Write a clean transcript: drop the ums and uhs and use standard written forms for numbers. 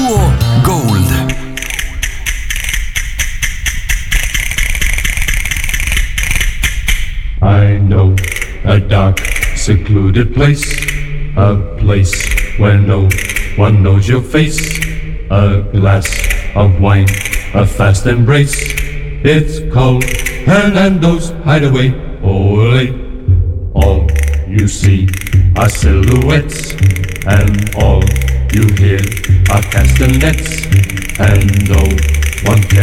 Duo Gold. I know a dark, secluded place, a place where no one knows your face. A glass of wine, a fast embrace. It's called Hernando's Hideaway. Ole, all you see are silhouettes, and all you hear are castanets, and no one cares